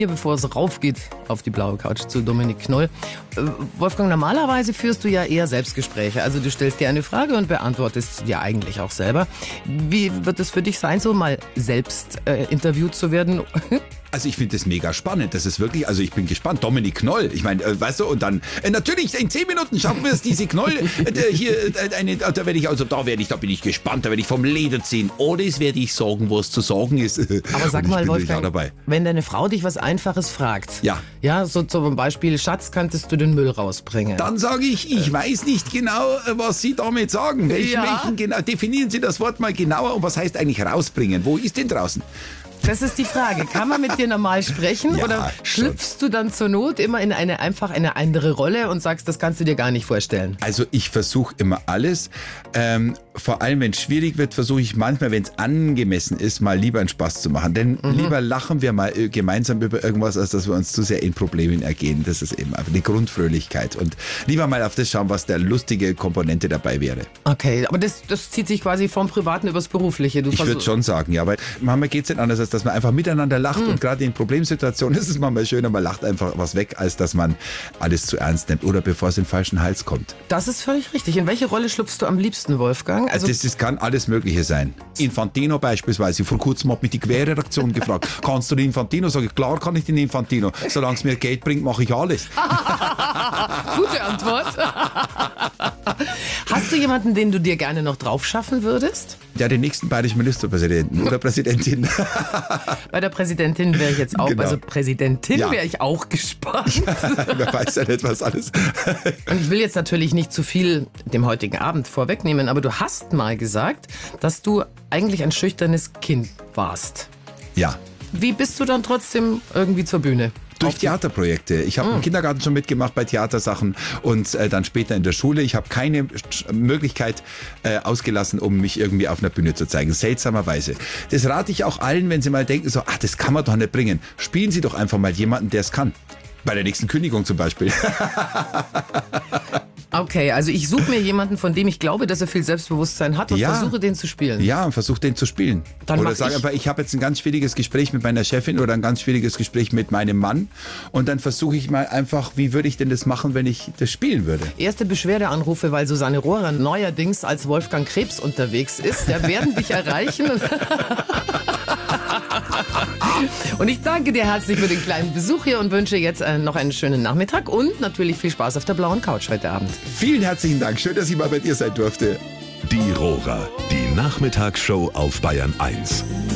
bevor es raufgeht auf die blaue Couch zu Dominik Knoll. Wolfgang, normalerweise führst du ja eher Selbstgespräche. Also du stellst dir eine Frage und beantwortest sie dir eigentlich auch selber. Wie wird es für dich sein, so mal selbst interviewt zu werden? Also ich finde das mega spannend. Das ist wirklich, also ich bin gespannt. Dominik Knoll, ich meine, weißt du, und dann, natürlich, in 10 Minuten schaffen wir es, diese Knoll, da bin ich gespannt, da werde ich vom Leder ziehen. Oder es werde ich sagen, was zu sagen ist. Aber sag mal, Wolfgang, dabei. Wenn deine Frau dich was Einfaches fragt, ja, so zum Beispiel, Schatz, könntest du den Müll rausbringen? Dann sage ich weiß nicht genau, was Sie damit sagen. Welchen genau, definieren Sie das Wort mal genauer und was heißt eigentlich rausbringen? Wo ist denn draußen? Das ist die Frage. Kann man mit dir normal sprechen oder schlüpfst du dann zur Not immer in eine andere Rolle und sagst, das kannst du dir gar nicht vorstellen? Also ich versuche immer alles. Vor allem, wenn es schwierig wird, versuche ich manchmal, wenn es angemessen ist, mal lieber einen Spaß zu machen. Denn lieber lachen wir mal gemeinsam über irgendwas, als dass wir uns zu sehr in Problemen ergehen. Das ist eben einfach die Grundfröhlichkeit. Und lieber mal auf das schauen, was der lustige Komponente dabei wäre. Okay, aber das zieht sich quasi vom Privaten übers Berufliche. Ich würde schon sagen, ja, weil manchmal geht es nicht anders, als dass man einfach miteinander lacht. Und gerade in Problemsituationen ist es manchmal schöner, man lacht einfach was weg, als dass man alles zu ernst nimmt oder bevor es in den falschen Hals kommt. Das ist völlig richtig. In welche Rolle schlüpfst du am liebsten, Wolfgang? Also das kann alles Mögliche sein. Infantino beispielsweise. Vor kurzem hat mich die Querredaktion gefragt, kannst du den Infantino? Sag ich, klar kann ich den Infantino. Solange es mir Geld bringt, mache ich alles. Gute Antwort. Hast du jemanden, den du dir gerne noch drauf schaffen würdest? Ja, den nächsten bayerischen Ministerpräsidenten oder Präsidentin. Bei der Präsidentin wäre ich jetzt auch, Genau. also Präsidentin wäre ich auch gespannt. Wer weiß ja nicht, was alles. Und ich will jetzt natürlich nicht zu viel dem heutigen Abend vorwegnehmen, aber du hast mal gesagt, dass du eigentlich ein schüchternes Kind warst. Ja. Wie bist du dann trotzdem irgendwie zur Bühne? Durch Theaterprojekte. Ich habe im Kindergarten schon mitgemacht bei Theatersachen und dann später in der Schule. Ich habe keine Möglichkeit ausgelassen, um mich irgendwie auf einer Bühne zu zeigen. Seltsamerweise. Das rate ich auch allen, wenn sie mal denken, so, das kann man doch nicht bringen. Spielen Sie doch einfach mal jemanden, der es kann. Bei der nächsten Kündigung zum Beispiel. Okay, also ich suche mir jemanden, von dem ich glaube, dass er viel Selbstbewusstsein hat und versuche, den zu spielen. Ja, und versuche, den zu spielen. Dann oder sage einfach, ich habe jetzt ein ganz schwieriges Gespräch mit meiner Chefin oder ein ganz schwieriges Gespräch mit meinem Mann. Und dann versuche ich mal einfach, wie würde ich denn das machen, wenn ich das spielen würde? Erste Beschwerdeanrufe, weil Susanne Rohrer neuerdings als Wolfgang Krebs unterwegs ist. Der werden dich erreichen. Und ich danke dir herzlich für den kleinen Besuch hier und wünsche jetzt noch einen schönen Nachmittag und natürlich viel Spaß auf der blauen Couch heute Abend. Vielen herzlichen Dank. Schön, dass ich mal bei dir sein durfte. Die Rohrer, die Nachmittagsshow auf Bayern 1.